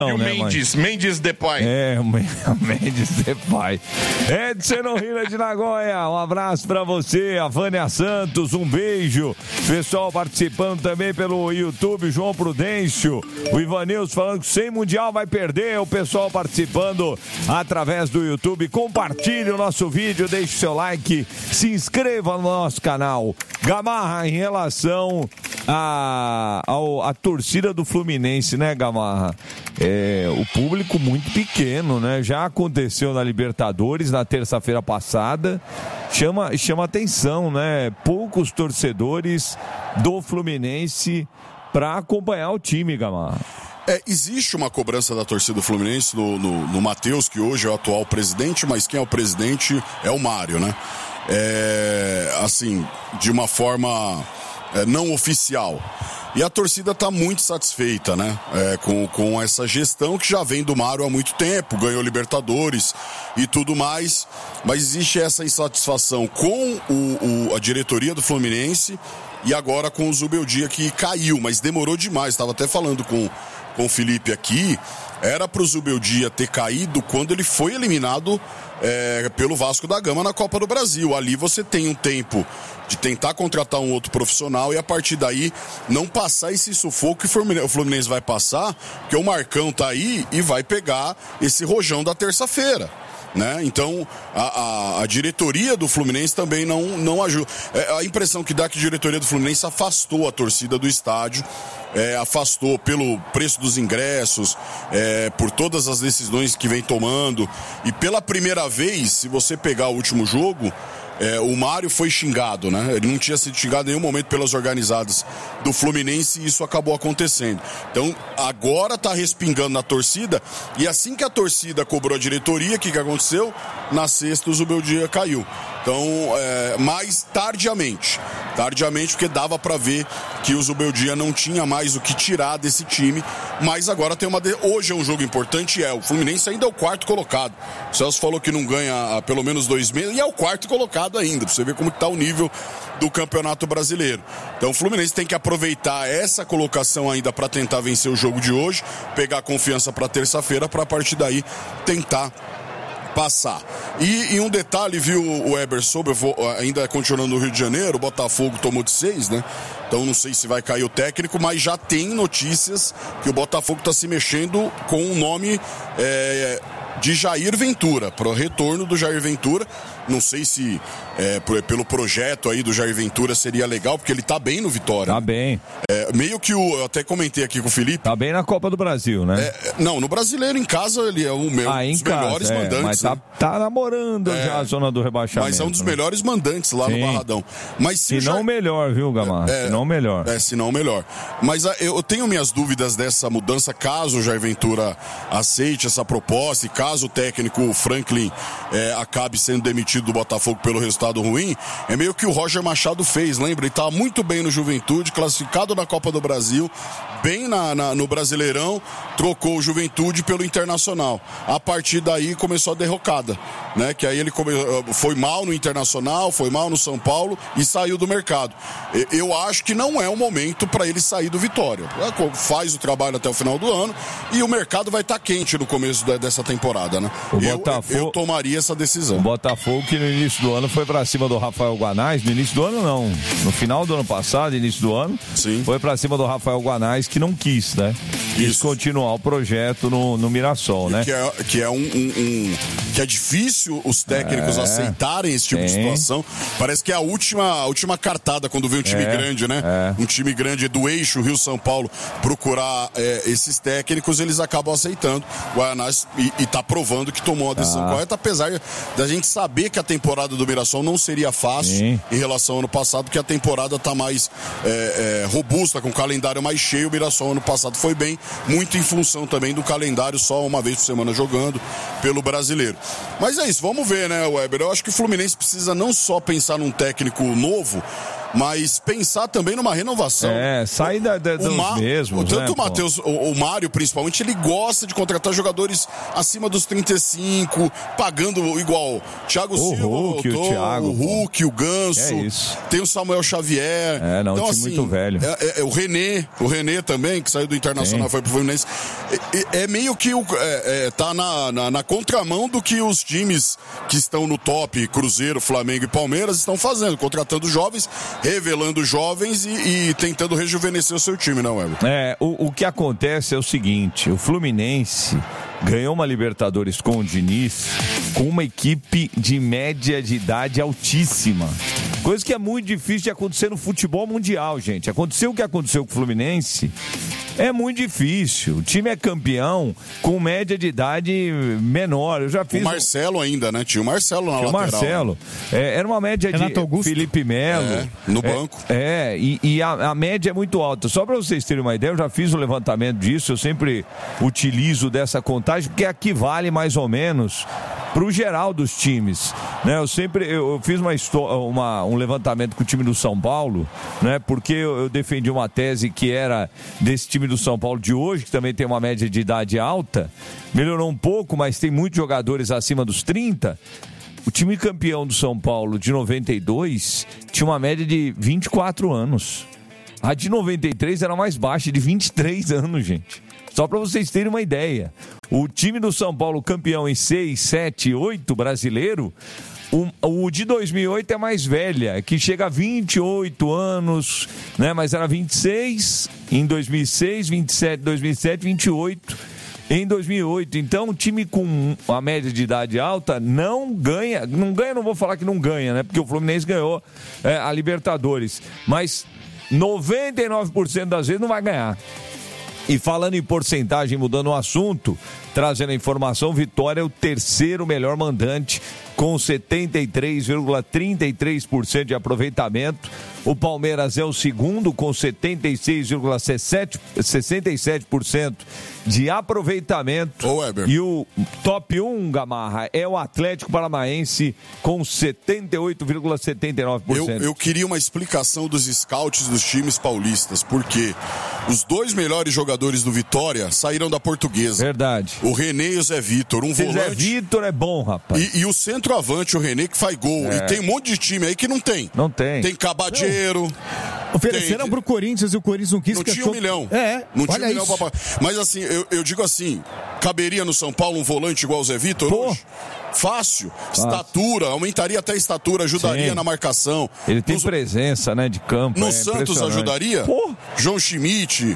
E o Mendes Depay. O Mendes Depay. Edson Rila de Nagoya, um abraço pra você. A Vânia Santos, um beijo. Pessoal participando também pelo YouTube, João Prudêncio. O Ivanilson falando que sem Mundial vai perder. O pessoal participando através do YouTube. Compartilhe o nosso vídeo, deixe seu like, se inscreva no nosso canal. Gamarra, em relação à torcida do Fluminense, né, Gamarra? O público muito pequeno, né? Já aconteceu na Libertadores na terça-feira passada. Chama atenção, né? Poucos torcedores do Fluminense para acompanhar o time, Gamarra. Existe uma cobrança da torcida do Fluminense no Matheus, que hoje é o atual presidente, mas quem é o presidente é o Mário, né? Assim, de uma forma não oficial. E a torcida está muito satisfeita, né? Com essa gestão que já vem do Mário há muito tempo, ganhou Libertadores e tudo mais. Mas existe essa insatisfação com a diretoria do Fluminense e agora com o Zubeldia, que caiu, mas demorou demais. Estava até falando com o Felipe aqui. Era para o Zubeldia ter caído quando ele foi eliminado pelo Vasco da Gama na Copa do Brasil. Ali você tem um tempo de tentar contratar um outro profissional e a partir daí não passar esse sufoco que o Fluminense vai passar, porque o Marcão tá aí e vai pegar esse rojão da terça-feira, né? Então a diretoria do Fluminense também não ajuda. A impressão que dá é que a diretoria do Fluminense afastou a torcida do estádio, afastou pelo preço dos ingressos, por todas as decisões que vem tomando. E pela primeira vez, se você pegar o último jogo, o Mário foi xingado, né? Ele não tinha sido xingado em nenhum momento pelas organizadas do Fluminense e isso acabou acontecendo. Então, agora tá respingando na torcida e assim que a torcida cobrou a diretoria, o que aconteceu? Na sexta, o Zubeldia caiu. Então, mais tardiamente, porque dava para ver que o Zubeldia não tinha mais o que tirar desse time, mas agora tem hoje é um jogo importante, o Fluminense ainda é o quarto colocado. O Celso falou que não ganha há pelo menos 2 meses e é o quarto colocado ainda, pra você ver como está o nível do Campeonato Brasileiro. Então o Fluminense tem que aproveitar essa colocação ainda para tentar vencer o jogo de hoje, pegar confiança para terça-feira, para a partir daí tentar passar. E um detalhe, viu, o Weber, ainda continuando no Rio de Janeiro, o Botafogo tomou de 6, né? Então não sei se vai cair o técnico, mas já tem notícias que o Botafogo está se mexendo com o nome de Jair Ventura, para o retorno do Jair Ventura. Não sei se pelo projeto aí do Jair Ventura seria legal, porque ele tá bem no Vitória. Tá bem. Meio que eu até comentei aqui com o Felipe. Tá bem na Copa do Brasil, né? Não, no Brasileiro, em casa, ele é um dos melhores mandantes. Mas tá namorando já a zona do rebaixamento. Mas é um dos melhores mandantes lá no Barradão. Mas se não o melhor, viu, Gamarra? Se não o melhor. Se não o melhor. Mas eu tenho minhas dúvidas dessa mudança, caso o Jair Ventura aceite essa proposta e caso o técnico Franklin acabe sendo demitido do Botafogo pelo resultado ruim, é meio que o Roger Machado fez, lembra? Ele estava muito bem no Juventude, classificado na Copa do Brasil, bem no Brasileirão, trocou o Juventude pelo Internacional. A partir daí começou a derrocada, né? Que aí ele foi mal no Internacional, foi mal no São Paulo e saiu do mercado. Eu acho que não é o momento para ele sair do Vitória. Faz o trabalho até o final do ano e o mercado vai estar quente no começo dessa temporada, né? Eu tomaria essa decisão. O Botafogo que no início do ano foi pra cima do Rafael Guanais, no início do ano não, no final do ano passado, início do ano, sim, foi pra cima do Rafael Guanais, que não quis, né? Quis continuar o projeto no Mirassol, né? Que é difícil os técnicos aceitarem esse tipo de situação. Parece que é a última cartada quando vem um time grande, né? Um time grande do eixo Rio-São Paulo procurar esses técnicos, eles acabam aceitando. O Guanais e tá provando que tomou a decisão correta, apesar da gente saber que a temporada do Mirassol não seria fácil em relação ao ano passado, porque a temporada tá mais robusta, com o calendário mais cheio. O Mirassol ano passado foi bem, muito em função também do calendário, só uma vez por semana jogando pelo Brasileiro. Mas é isso, vamos ver, né, Weber? Eu acho que o Fluminense precisa não só pensar num técnico novo, mas pensar também numa renovação. Sai dos mesmos. Tanto o Matheus, o Mário principalmente, ele gosta de contratar jogadores acima dos 35, pagando igual Thiago Silva, o Hulk, o Ganso, tem o Samuel Xavier. Então, time assim, muito velho. O René também, que saiu do Internacional, foi pro Fluminense. É meio que tá na contramão do que os times que estão no top, Cruzeiro, Flamengo e Palmeiras, estão fazendo, contratando jovens, revelando jovens e tentando rejuvenescer o seu time, não é? O que acontece é o seguinte, o Fluminense ganhou uma Libertadores com o Diniz com uma equipe de média de idade altíssima. Coisa que é muito difícil de acontecer no futebol mundial, gente. Aconteceu o que aconteceu com o Fluminense, é muito difícil. O time é campeão com média de idade menor. Eu já fiz. O Marcelo ainda, né? Tinha o Marcelo na lateral. O Marcelo. Era uma média de Augusto. Felipe Melo. No banco. E a média é muito alta. Só para vocês terem uma ideia, eu já fiz o levantamento disso. Eu sempre utilizo dessa contagem, porque equivale mais ou menos para o geral dos times, né? Eu fiz um levantamento com o time do São Paulo, né? Porque eu defendi uma tese que era desse time do São Paulo de hoje, que também tem uma média de idade alta, melhorou um pouco, mas tem muitos jogadores acima dos 30. O time campeão do São Paulo de 92 tinha uma média de 24 anos. A de 93 era mais baixa, de 23 anos, gente. Só para vocês terem uma ideia. O time do São Paulo campeão em 6, 7, 8 brasileiro, o de 2008 é mais velha, que chega a 28 anos, né? Mas era 26 em 2006, 27 em 2007, 28 em 2008. Então, o time com a média de idade alta não ganha, não vou falar que não ganha, né? Porque o Fluminense ganhou a Libertadores, mas 99% das vezes não vai ganhar. E falando em porcentagem, mudando o assunto, trazendo a informação, Vitória é o terceiro melhor mandante, com 73,33% de aproveitamento. O Palmeiras é o segundo, com 76,67% de aproveitamento. E o top 1, Gamarra, é o Atlético Paranaense, com 78,79%. Eu queria uma explicação dos scouts dos times paulistas, porque os dois melhores jogadores do Vitória saíram da Portuguesa. Verdade. O René e o Zé Vitor, volante. Zé Vitor é bom, rapaz. E o centroavante, o René, que faz gol. E tem um monte de time aí que não tem. Não tem. Tem Cabadeiro. Ofereceram pro Corinthians e o Corinthians não quis. Não tinha 1 milhão. Não tinha 1 milhão pra pagar. Mas assim, eu digo assim, caberia no São Paulo um volante igual o Zé Vitor hoje? Fácil. Estatura, aumentaria até a estatura, ajudaria na marcação. Ele tem presença, né, de campo. No Santos ajudaria? João Schmidt,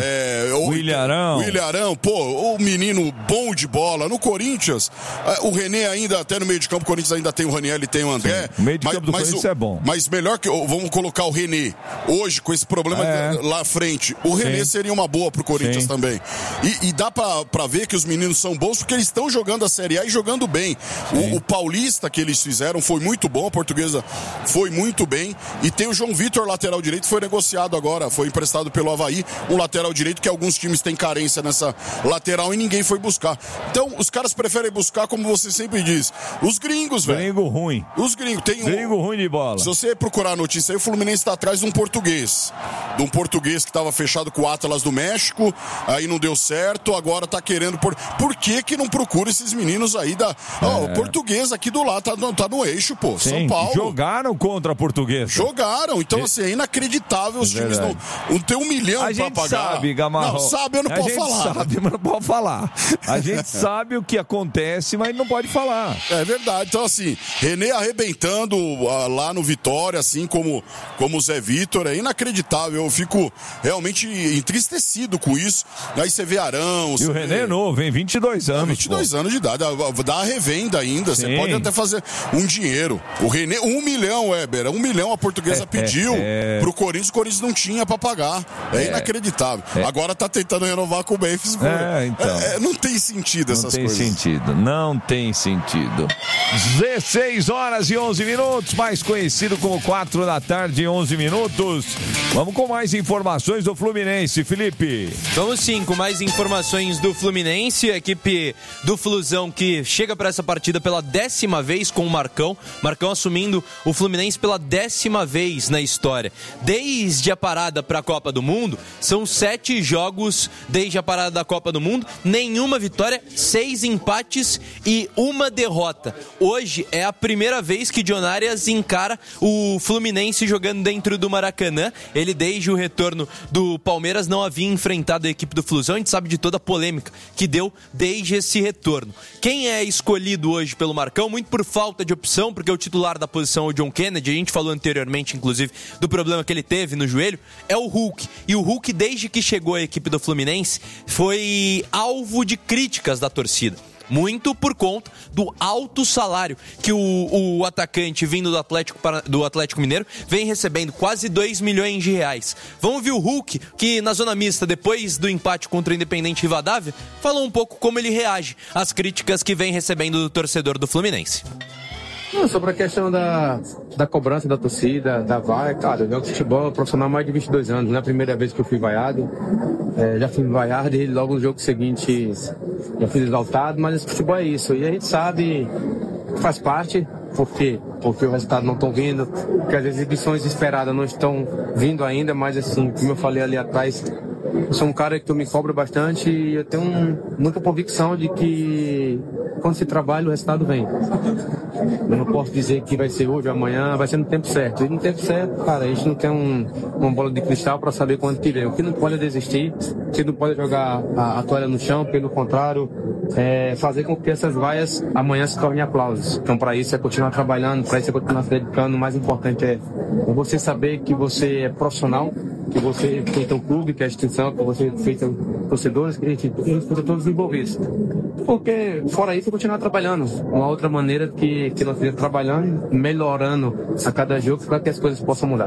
Willian, o menino bom de bola. No Corinthians, o René ainda, até no meio de campo, o Corinthians ainda tem o Raniel e tem o André. O meio de campo do Corinthians é bom. Mas melhor que, vamos colocar o René, hoje, com esse problema lá à frente, o René seria uma boa pro Corinthians também. E dá pra ver que os meninos são bons, porque eles estão jogando a Série A e jogando bem. O Paulista que eles fizeram foi muito bom, a Portuguesa foi muito bem, e tem o João Vitor, lateral direito, foi negociado agora, foi emprestado pelo Avaí, um lateral direito que alguns times têm carência nessa lateral e ninguém foi buscar. Então, os caras preferem buscar, como você sempre diz, os gringos, velho. Gringo ruim. Os gringos. Gringo ruim de bola. Se você procurar a notícia aí, o Fluminense tá atrás de um português que estava fechado com o Atlas do México, aí não deu certo, agora tá querendo... Por que não procura esses meninos aí da... O Português aqui do lado tá no eixo, pô. São Paulo. Jogaram contra a Portuguesa. Jogaram. Então, assim, é inacreditável. Os times não tem 1 milhão pra pagar. A gente sabe, Gamarro. Não, sabe, eu não posso falar. A gente sabe, mas não pode falar. A gente sabe o que acontece, mas não pode falar. É verdade. Então, assim, René arrebentando lá no Vitória, assim como o Zé Vitor, é inacreditável. Eu fico realmente entristecido com isso. Aí você vê Arão... E o René é novo, hein? 22 anos. 22 anos de idade. Dá a revenda ainda, você pode até fazer um dinheiro. O René, 1 milhão, Weber, 1 milhão a Portuguesa pediu pro Corinthians, o Corinthians não tinha pra pagar. É inacreditável. Agora tá tentando renovar com o Memphis. Então. Não tem sentido essas coisas. Não tem sentido. 16 horas e 11 minutos, mais conhecido como 4 da tarde e 11 minutos. Vamos com mais informações do Fluminense, Felipe. Vamos sim, com mais informações do Fluminense, a equipe do Flusão que chega para essa partida pela 10ª vez com o Marcão assumindo o Fluminense pela 10ª vez na história. Desde a parada para a Copa do Mundo, são 7 jogos desde a parada da Copa do Mundo, nenhuma vitória, 6 empates e 1 derrota. Hoje é a primeira vez que John Arias encara o Fluminense jogando dentro do Maracanã. Ele, desde o retorno do Palmeiras, não havia enfrentado a equipe do Flusão. A gente sabe de toda a polêmica que deu desde esse retorno. Quem é escolhido hoje pelo Marcão, muito por falta de opção, porque o titular da posição é o John Kennedy, a gente falou anteriormente, inclusive, do problema que ele teve no joelho, é o Hulk. E o Hulk, desde que chegou à equipe do Fluminense, foi alvo de críticas da torcida. Muito por conta do alto salário que o atacante vindo do Atlético Mineiro vem recebendo, quase 2 milhões de reais. Vamos ver o Hulk, que na zona mista, depois do empate contra o Independente Rivadavia, falou um pouco como ele reage às críticas que vem recebendo do torcedor do Fluminense. Não, sobre a questão da cobrança da torcida, da vaia, cara, eu jogo futebol profissional há mais de 22 anos, não é a primeira vez que eu fui vaiado, já fui vaiado e logo no jogo seguinte eu fui exaltado, mas esse futebol é isso, e a gente sabe que faz parte, porque o resultado não estão vindo, porque as exibições esperadas não estão vindo ainda, mas assim, como eu falei ali atrás, eu sou um cara que eu me cobro bastante e eu tenho muita convicção de que quando se trabalha o resultado vem. Eu não posso dizer que vai ser hoje ou amanhã, vai ser no tempo certo. E no tempo certo, cara, a gente não tem uma bola de cristal para saber quando que vem. O que não pode é desistir, o que não pode é jogar a toalha no chão, pelo contrário, fazer com que essas vaias amanhã se tornem aplausos. Então, para isso é continuar trabalhando, para isso é continuar se dedicando. O mais importante é você saber que você é profissional, que você feita um clube, que é a instituição, que você feita torcedores, que a gente feita todos envolvidos. Porque, fora isso, continuar trabalhando. Uma outra maneira que nós estamos trabalhando, melhorando a cada jogo para que as coisas possam mudar.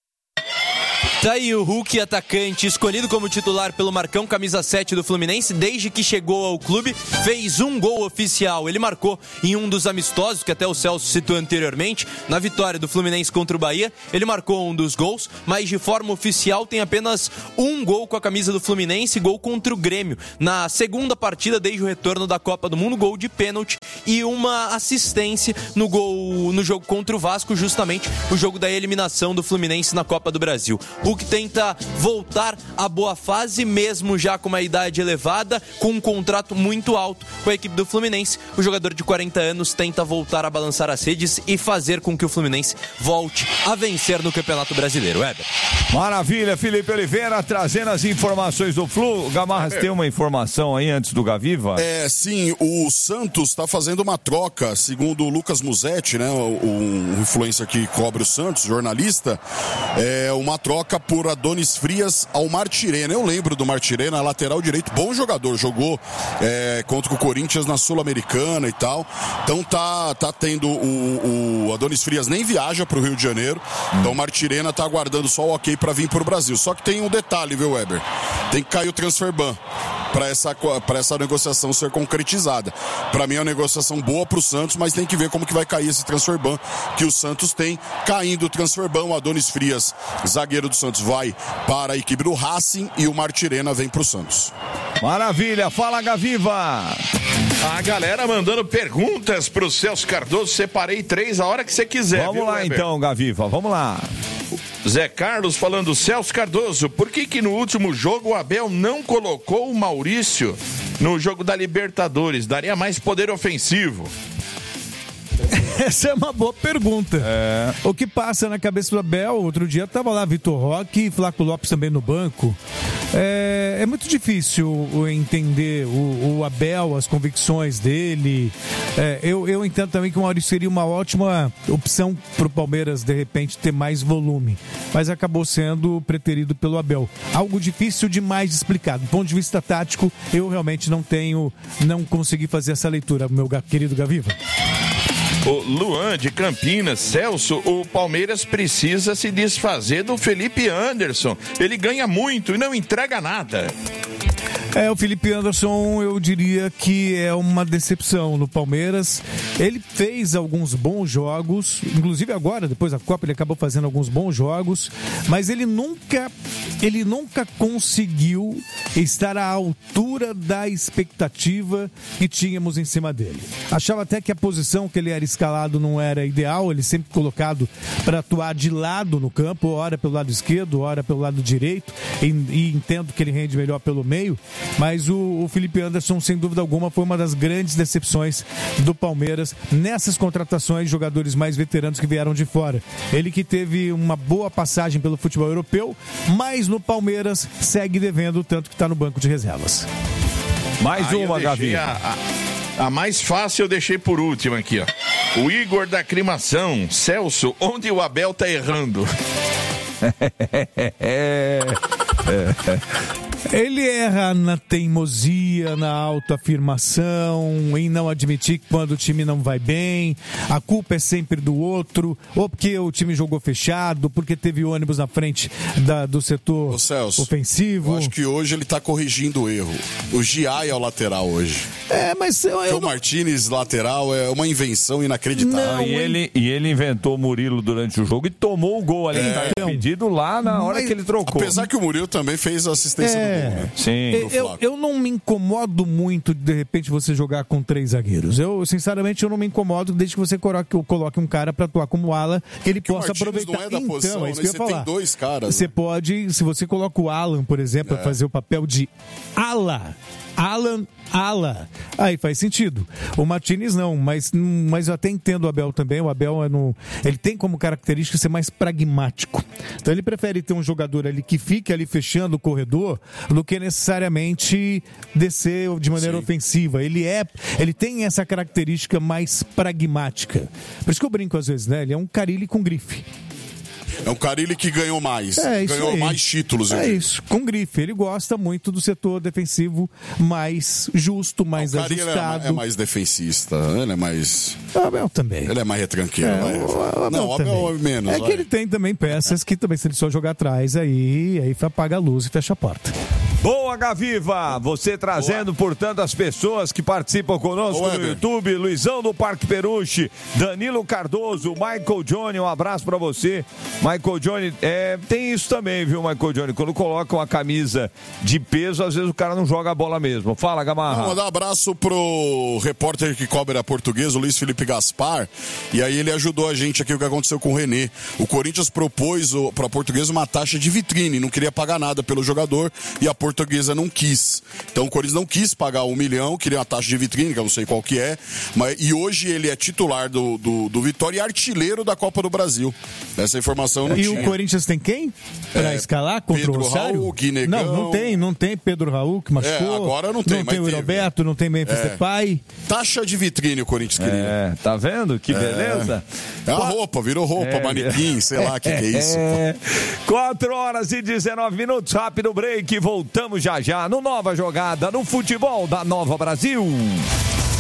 Tá aí o Hulk, atacante, escolhido como titular pelo Marcão, camisa 7 do Fluminense, desde que chegou ao clube, fez um gol oficial. Ele marcou em um dos amistosos, que até o Celso citou anteriormente, na vitória do Fluminense contra o Bahia. Ele marcou um dos gols, mas de forma oficial tem apenas um gol com a camisa do Fluminense, gol contra o Grêmio. Na segunda partida, desde o retorno da Copa do Mundo, gol de pênalti e uma assistência no jogo contra o Vasco, justamente o jogo da eliminação do Fluminense na Copa do Brasil. Hulk tenta voltar à boa fase, mesmo já com uma idade elevada, com um contrato muito alto com a equipe do Fluminense. O jogador de 40 anos tenta voltar a balançar as redes e fazer com que o Fluminense volte a vencer no Campeonato Brasileiro. Weber. Maravilha, Felipe Oliveira trazendo as informações do Flu. Gamarras, tem uma informação aí antes do Gaviva? Sim, o Santos está fazendo uma troca, segundo o Lucas Musetti, né, um influencer que cobre o Santos, jornalista, uma troca por Adonis Frias ao Martirena. Eu lembro do Martirena, lateral direito, bom jogador, jogou contra o Corinthians na Sul-Americana e tal. Então tá tendo o Adonis Frias nem viaja pro Rio de Janeiro, então o Martirena tá aguardando só o ok para vir pro Brasil. Só que tem um detalhe, viu, Weber? Tem que cair o transfer ban para essa negociação ser concretizada. Para mim é uma negociação boa pro Santos, mas tem que ver como que vai cair esse transfer ban que o Santos tem. Caindo o transfer ban, o Adonis Frias, zagueiro do Santos, vai para a equipe do Racing e o Martirena vem pro Santos. Maravilha, fala Gaviva! A galera mandando perguntas pro Celso Cardoso, separei 3 a hora que você quiser. Vamos lá, Weber? Então, Gaviva, vamos lá. Zé Carlos falando, Celso Cardoso, por que no último jogo o Abel não colocou o Maurício no jogo da Libertadores? Daria mais poder ofensivo. Essa é uma boa pergunta. O que passa na cabeça do Abel? Outro dia tava lá Vitor Roque e Flaco Lopes também no banco. É muito difícil entender o Abel, as convicções dele. Eu entendo também que o Maurício seria uma ótima opção para o Palmeiras, de repente, ter mais volume. Mas acabou sendo preterido pelo Abel. Algo difícil demais de explicar. Do ponto de vista tático, eu realmente não consegui fazer essa leitura, meu querido Gaviva. O Luan de Campinas, Celso, o Palmeiras precisa se desfazer do Felipe Anderson. Ele ganha muito e não entrega nada. O Felipe Anderson, eu diria que é uma decepção no Palmeiras. Ele fez alguns bons jogos, inclusive agora, depois da Copa, ele acabou fazendo alguns bons jogos, mas ele nunca conseguiu estar à altura da expectativa que tínhamos em cima dele. Achava até que a posição que ele era escalado não era ideal, ele sempre colocado para atuar de lado no campo, ora pelo lado esquerdo, ora pelo lado direito, e entendo que ele rende melhor pelo meio, mas o Felipe Anderson, sem dúvida alguma, foi uma das grandes decepções do Palmeiras nessas contratações de jogadores mais veteranos que vieram de fora. Ele que teve uma boa passagem pelo futebol europeu, mas no Palmeiras segue devendo, tanto que está no banco de reservas. Mais uma, Gavi. A mais fácil eu deixei por último aqui, ó. O Igor da Aclimação. Celso, onde o Abel tá errando? Ele erra na teimosia, na autoafirmação, em não admitir que quando o time não vai bem, a culpa é sempre do outro, ou porque o time jogou fechado, porque teve ônibus na frente do setor Celso, ofensivo. Eu acho que hoje ele tá corrigindo o erro. O Giai é o lateral hoje. Mas o Martínez lateral é uma invenção inacreditável. E ele inventou o Murilo durante o jogo e tomou o gol ali, pedido lá na hora que ele trocou. Apesar que o Murilo também fez assistência do gol, né? Sim. Eu não me incomodo muito de repente você jogar com 3 zagueiros. Sinceramente, eu não me incomodo desde que você coloque um cara para atuar como ala, que ele possa aproveitar. Não é da posição, é isso que eu ia falar. Tem 2 caras. Você pode, se você coloca o Alan, por exemplo, para fazer o papel de ala, aí faz sentido. O Martínez não, mas eu até entendo o Abel também. O Abel ele tem como característica ser mais pragmático. Então ele prefere ter um jogador ali que fique ali fechando o corredor do que necessariamente descer de maneira ofensiva. Ele tem essa característica mais pragmática. Por isso que eu brinco às vezes, né? Ele é um Carille com grife. É um Carille que ganhou mais. Ganhou mais títulos. Isso, com grife. Ele gosta muito do setor defensivo mais justo, mais ajustado. É mais defensista. Ele é mais... O Abel também. Ele é mais retranqueiro. O Abel é menos. Que ele tem também peças que também, se ele só jogar atrás, aí apaga a luz e fecha a porta. Boa, Gaviva! Você trazendo, portanto, as pessoas que participam conosco no YouTube. Luizão do Parque Peruche, Danilo Cardoso, Michael Johnny, um abraço pra você. Michael Johnny, tem isso também, viu, Michael Johnny? Quando coloca uma camisa de peso, às vezes o cara não joga a bola mesmo. Fala, Gamarra. Mandar um abraço pro repórter que cobre a Portuguesa, o Luiz Felipe Gaspar, e aí ele ajudou a gente aqui o que aconteceu com o René. O Corinthians propôs pra Portuguesa uma taxa de vitrine, não queria pagar nada pelo jogador, e a Portuguesa não quis. Então o Corinthians não quis pagar 1 milhão, queria uma taxa de vitrine, que eu não sei qual que é, e hoje ele é titular do Vitória e artilheiro da Copa do Brasil. Essa informação não tinha. E o Corinthians tem quem? Pra escalar contra Pedro o Rosário? Raul, Guinegão. Não tem Pedro Raul, que machucou. Agora não tem, não tem o Roberto, não tem Memphis Depay. Taxa de vitrine o Corinthians queria. Tá vendo? Que beleza. É a roupa, virou roupa, manequim, sei lá o que é isso. 4h19, rápido break, voltamos já no Nova Jogada, no futebol da Nova Brasil.